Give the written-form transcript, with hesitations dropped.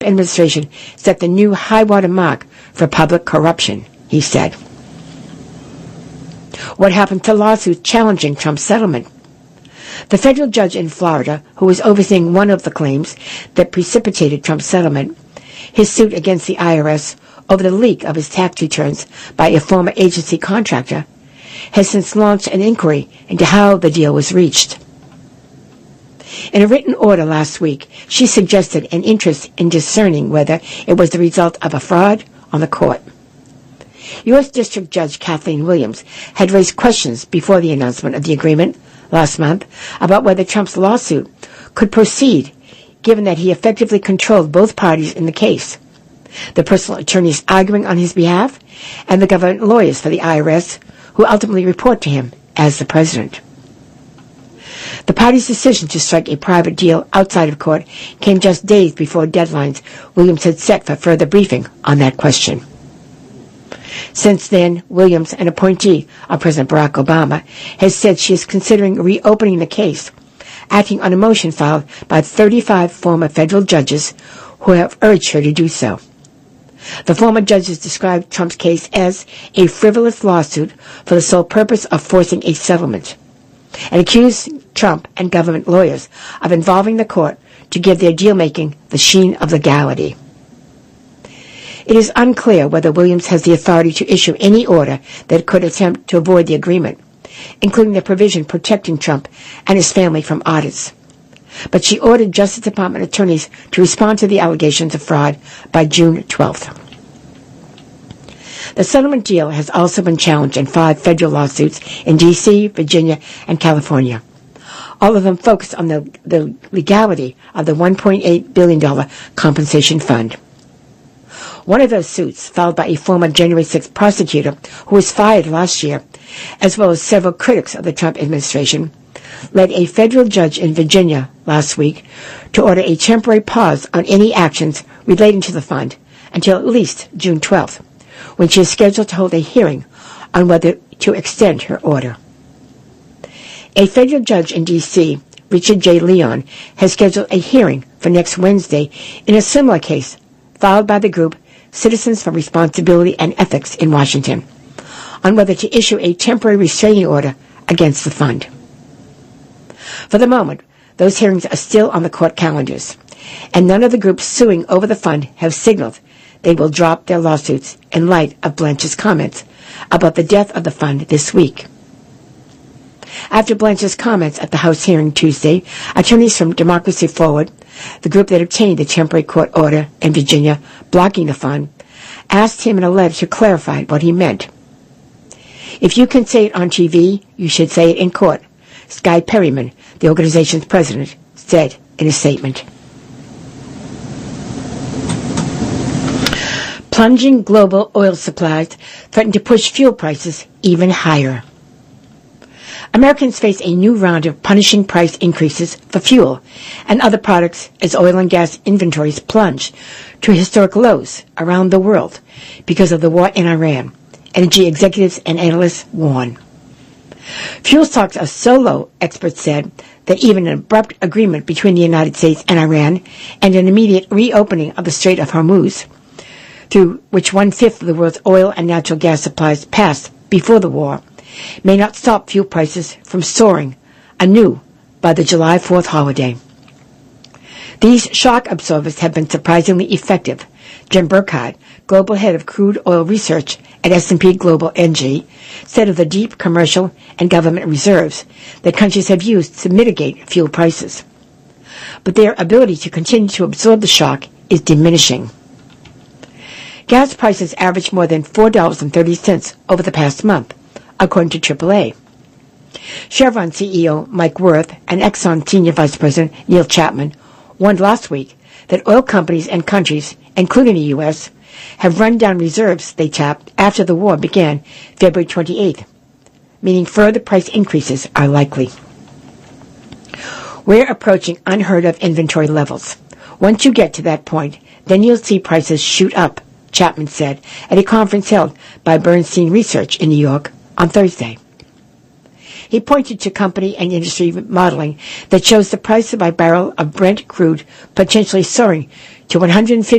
administration set the new high-water mark for public corruption, he said. What happened to lawsuits challenging Trump's settlement? The federal judge in Florida, who was overseeing one of the claims that precipitated Trump's settlement, his suit against the IRS over the leak of his tax returns by a former agency contractor, has since launched an inquiry into how the deal was reached. In a written order last week, she suggested an interest in discerning whether it was the result of a fraud on the court. U.S. District Judge Kathleen Williams had raised questions before the announcement of the agreement last month about whether Trump's lawsuit could proceed, given that he effectively controlled both parties in the case, the personal attorneys arguing on his behalf and the government lawyers for the IRS, who ultimately report to him as the president. The party's decision to strike a private deal outside of court came just days before deadlines Williams had set for further briefing on that question. Since then, Williams, an appointee of President Barack Obama, has said she is considering reopening the case, acting on a motion filed by 35 former federal judges who have urged her to do so. The former judges described Trump's case as a frivolous lawsuit for the sole purpose of forcing a settlement, and accused Trump and government lawyers of involving the court to give their deal-making the sheen of legality. It is unclear whether Williams has the authority to issue any order that could attempt to avoid the agreement, including the provision protecting Trump and his family from audits. But she ordered Justice Department attorneys to respond to the allegations of fraud by June 12th. The settlement deal has also been challenged in 5 federal lawsuits in D.C., Virginia, and California. All of them focused on the legality of the $1.8 billion compensation fund. One of those suits, filed by a former January 6th prosecutor who was fired last year, as well as several critics of the Trump administration, led a federal judge in Virginia last week to order a temporary pause on any actions relating to the fund until at least June 12th, when she is scheduled to hold a hearing on whether to extend her order. A federal judge in D.C., Richard J. Leon, has scheduled a hearing for next Wednesday in a similar case filed by the group Citizens for Responsibility and Ethics in Washington on whether to issue a temporary restraining order against the fund. For the moment, those hearings are still on the court calendars, and none of the groups suing over the fund have signaled they will drop their lawsuits in light of Blanche's comments about the death of the fund this week. After Blanche's comments at the House hearing Tuesday, attorneys from Democracy Forward, the group that obtained the temporary court order in Virginia blocking the fund, asked him in a letter to clarify what he meant. If you can say it on TV, you should say it in court, Sky Perryman, the organization's president, said in a statement. Plunging global oil supplies threaten to push fuel prices even higher. Americans face a new round of punishing price increases for fuel and other products as oil and gas inventories plunge to historic lows around the world because of the war in Iran, energy executives and analysts warn. Fuel stocks are so low, experts said, that even an abrupt agreement between the United States and Iran and an immediate reopening of the Strait of Hormuz, through which 1/5 of the world's oil and natural gas supplies passed before the war, may not stop fuel prices from soaring anew by the July 4th holiday. These shock absorbers have been surprisingly effective, Jim Burkhardt, global head of crude oil research at S&P Global Energy, said of the deep commercial and government reserves that countries have used to mitigate fuel prices. But their ability to continue to absorb the shock is diminishing. Gas prices averaged more than $4.30 over the past month, according to AAA. Chevron CEO Mike Wirth and Exxon Senior Vice President Neil Chapman warned last week that oil companies and countries, including the U.S., have run down reserves they tapped after the war began February 28th, meaning further price increases are likely. We're approaching unheard-of inventory levels. Once you get to that point, then you'll see prices shoot up, Chapman said at a conference held by Bernstein Research in New York on Thursday. He pointed to company and industry modeling that shows the price by barrel of Brent crude potentially soaring to $150